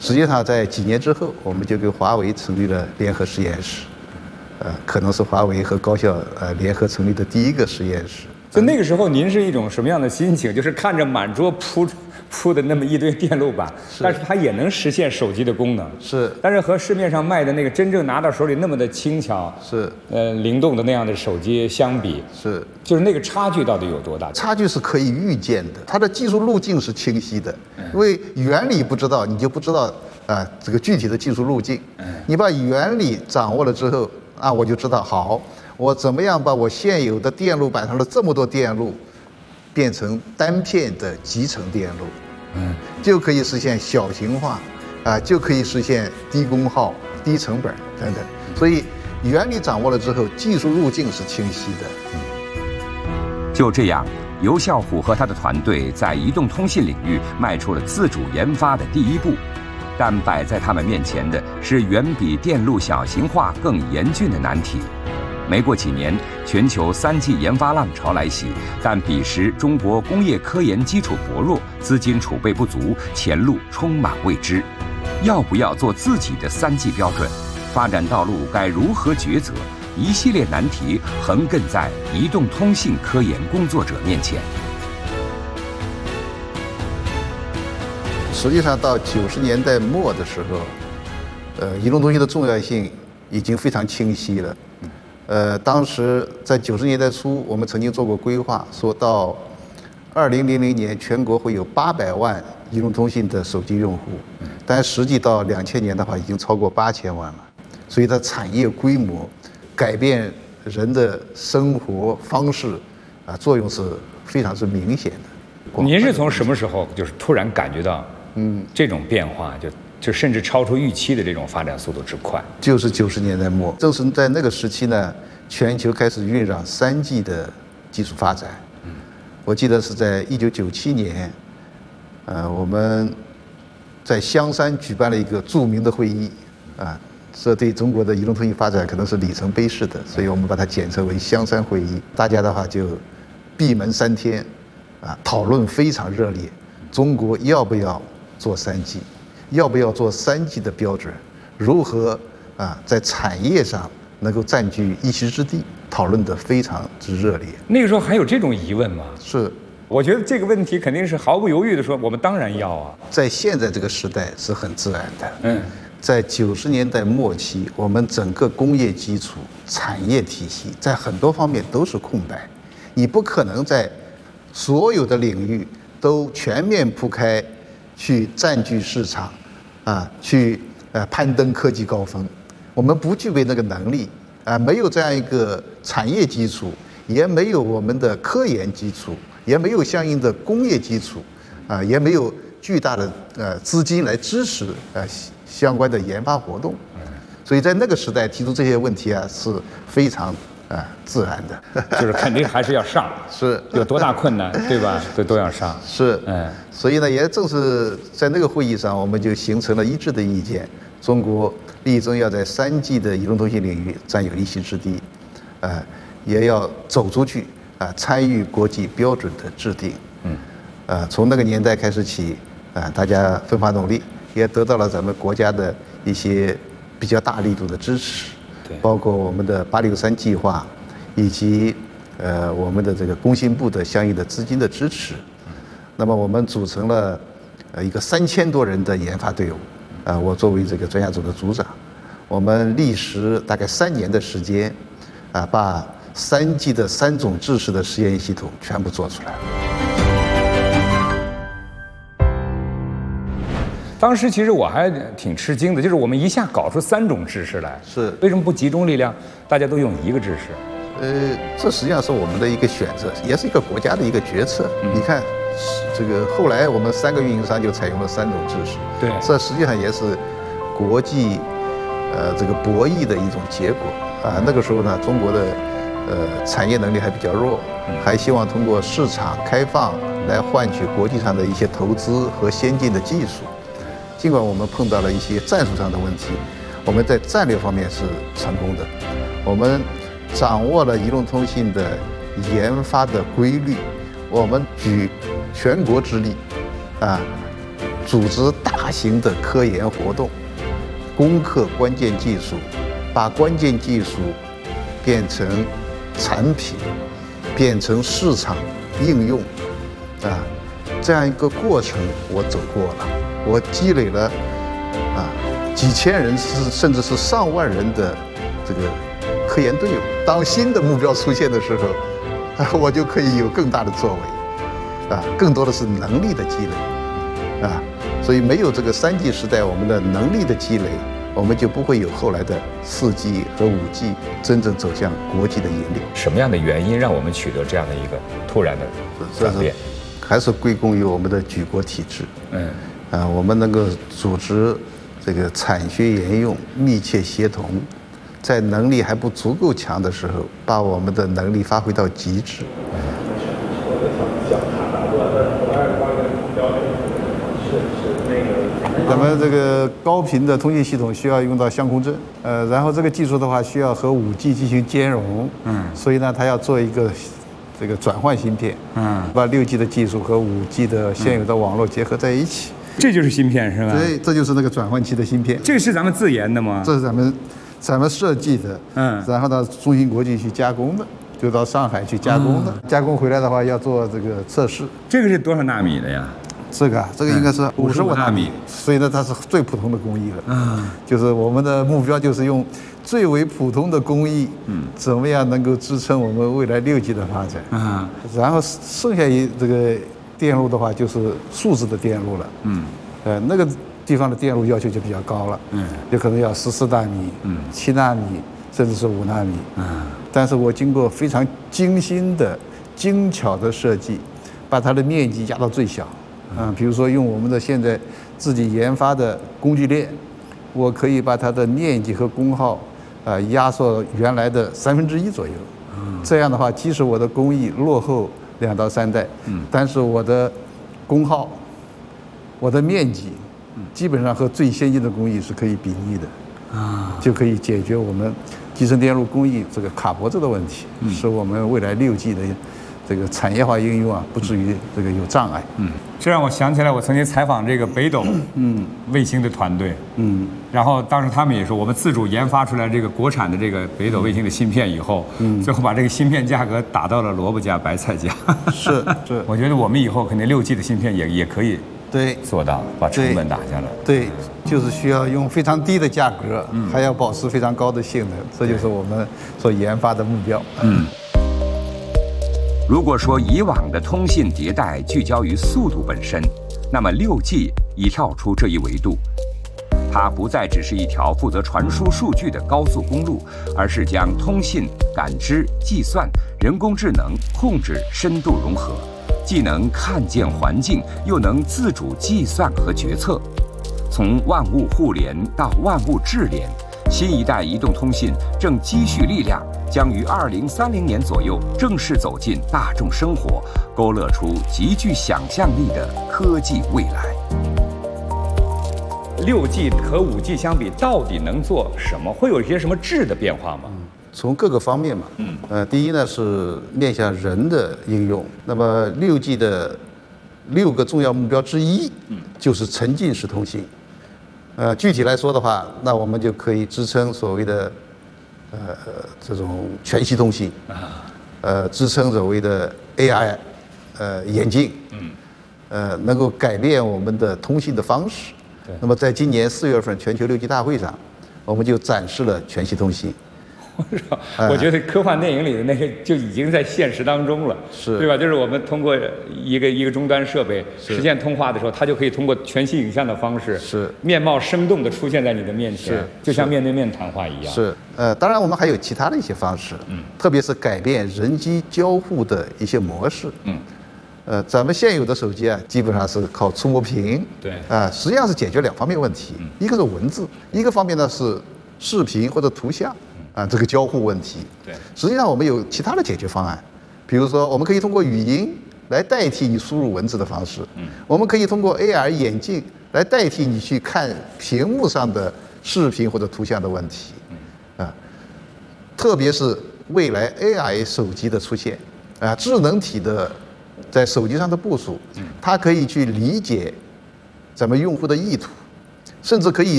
实际上在几年之后，我们就跟华为成立了联合实验室，可能是华为和高校联合成立的第一个实验室。 就那个时候，您是一种什么样的心情？就是看着满桌铺的那么一堆电路板，但是它也能实现手机的功能。 是， 但是和市面上卖的那个真正拿到手里那么的轻巧、 是灵动的那样的手机相比， 是， 就是那个差距到底有多大？ 差距是可以预见的，它的技术路径是清晰的，因为原理不知道，你就不知道这个具体的技术路径。你把原理掌握了之后我就知道好。我怎么样把我现有的电路板上的这么多电路变成单片的集成电路，就可以实现小型化，就可以实现低功耗、低成本等等。所以原理掌握了之后，技术路径是清晰的。 就这样，尤孝虎和他的团队在移动通信领域迈出了自主研发的第一步。但摆在他们面前的是远比电路小型化更严峻的难题。没过几年，全球3G 研发浪潮来袭，但彼时中国工业科研基础薄弱，资金储备不足，前路充满未知。要不要做自己的3G 标准？发展道路该如何抉择？一系列难题横亘在移动通信科研工作者面前。 实际上，到90年代末的时候，移动通信的重要性已经非常清晰了。当时在90年代初，我们曾经做过规划，说到2000年全国会有800万移动通信的手机用户，但实际到2000年的话，已经超过8000万了。所以它产业规模、改变人的生活方式作用是非常明显的。 您是从什么时候就是突然感觉到，这种变化就甚至超出预期的这种发展速度之快？ 就是90年代末，正是在那个时期呢，全球开始酝酿3G 的技术发展。我记得是在1997年，我们在香山举办了一个著名的会议，这对中国的移动通信发展可能是里程碑式的，所以我们把它简称为香山会议。大家的话就闭门3天，讨论非常热烈，中国要不要做3G？要不要做3G 的标准？如何在产业上能够占据一席之地？讨论得非常之热烈。 那个时候还有这种疑问吗？ 是， 我觉得这个问题肯定是毫不犹豫地说，我们当然要啊。 在现在这个时代是很自然的。在90年代末期，我们整个工业基础、产业体系在很多方面都是空白，你不可能在所有的领域都全面铺开，去占据市场，去攀登科技高峰。我们不具备那个能力，没有这样一个产业基础，也没有我们的科研基础，也没有相应的工业基础，也没有巨大的资金来支持相关的研发活动。所以在那个时代提出这些问题是非常自然的， 就是肯定还是要上， 是有多大困难，对吧？都要上， 是，所以呢，也正是在那个会议上，我们就形成了一致的意见：中国力争要在3G 的移动通信领域占有一席之地，也要走出去，参与国际标准的制定。从那个年代开始起，大家奋发努力，也得到了咱们国家的一些比较大力度的支持。包括我们的863计划，以及我们的这个工信部的相应的资金的支持。那么我们组成了一个3000多人的研发队伍，我作为这个专家组的组长，我们历时大概3年的时间，把3G 的3种制式的实验系统全部做出来了。 当时其实我还挺吃惊的，就是我们一下搞出3种制式来， 是为什么不集中力量，大家都用一个制式？ 这实际上是我们的一个选择，也是一个国家的一个决策。你看，这个后来我们3个运营商就采用了3种制式， 对， 这实际上也是国际这个博弈的一种结果。那个时候呢，中国的产业能力还比较弱，还希望通过市场开放来换取国际上的一些投资和先进的技术。尽管我们碰到了一些战术上的问题，我们在战略方面是成功的。我们掌握了移动通信的研发的规律，我们举全国之力，组织大大型的科研活动，攻克关键技术，把关键技术变成产品，变成市场应用，这样一个过程我走过了，我积累了几千人甚至是上万人的这个科研队友。当新的目标出现的时候，我就可以有更大的作为，更多的是能力的积累，所以没有这个3G 时代我们的能力的积累，我们就不会有后来的4G 和5G 真正走向国际的引领。 什么样的原因让我们取得这样的一个突然的转变？ 还是归功于我们的举国体制。我们能够组织这个产学研用密切协同，在能力还不足够强的时候，把我们的能力发挥到极致。咱们这个高频的通信系统需要用到相控阵，然后这个技术的话需要和5G 进行兼容，所以呢，它要做一个这个转换芯片，把6G 的技术和5G 的现有的网络结合在一起， 这就是芯片是吧？ 对，这就是那个转换器的芯片。 这个是咱们自研的吗？ 这是咱们设计的，然后到中芯国际去加工的，就到上海去加工的，加工回来的话要做这个测试。 这个是多少纳米的呀？ 这个应该是55纳米，所以呢，它是最普通的工艺了。就是我们的目标就是用最为普通的工艺，怎么样能够支撑我们未来6G 的发展？然后剩下这个电路的话，就是数字的电路了。那个地方的电路要求就比较高了，有可能要14纳米、7纳米，甚至是5纳米。但是我经过非常精心的、精巧的设计，把它的面积压到最小。比如说用我们的现在自己研发的工具链，我可以把它的面积和功耗压缩原来的1/3左右。这样的话，即使我的工艺落后2到3代，但是我的功耗、我的面积，基本上和最先进的工艺是可以比拟的，就可以解决我们集成电路工艺这个卡脖子的问题，使我们未来6G 的这个产业化应用不至于这个有障碍。 这让我想起来，我曾经采访这个北斗卫星的团队，然后当时他们也说，我们自主研发出来这个国产的这个北斗卫星的芯片以后，最后把这个芯片价格打到了萝卜价、白菜价。 是， 我觉得我们以后肯定6G 的芯片也可以做到把成本打下来。 对，就是需要用非常低的价格，还要保持非常高的性能，这就是我们所研发的目标。 如果说以往的通信迭代聚焦于速度本身，那么6G 已跳出这一维度，它不再只是一条负责传输数据的高速公路，而是将通信、感知、计算、人工智能、控制深度融合，既能看见环境，又能自主计算和决策。从万物互联到万物智联，新一代移动通信正积蓄力量，将于2030年左右正式走进大众生活，勾勒出极具想象力的科技未来。 6G 和5G 相比，到底能做什么？会有一些什么质的变化吗？ 从各个方面嘛，第一呢是面向人的应用。那么6G 的6个重要目标之一，就是沉浸式通信。具体来说的话，那我们就可以支撑所谓的这种全息通信，支撑所谓的 AI 眼镜，能够改变我们的通信的方式。那么在今年4月份全球6G大会上，我们就展示了全息通信。 我觉得科幻电影里的那个就已经在现实当中了，对吧？就是我们通过一个终端设备实现通话的时候，它就可以通过全息影像的方式，面貌生动的出现在你的面前，就像面对面谈话一样。 当然我们还有其他的一些方式，特别是改变人机交互的一些模式。咱们现有的手机基本上是靠触摸屏，实际上是解决2方面问题，一个是文字，一个方面呢是视频或者图像。这个交互问题，实际上我们有其他的解决方案，比如说我们可以通过语音来代替你输入文字的方式，我们可以通过 AR 眼镜来代替你去看屏幕上的视频或者图像的问题，特别是未来 AI 手机的出现，智能体的在手机上的部署，它可以去理解咱们用户的意图， 甚至可以